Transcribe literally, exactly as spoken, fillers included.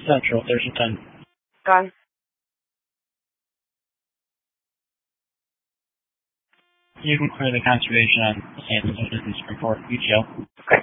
Central, there's a ten. Gone. You can clear the conservation on Santos Business Report, U T L. Okay.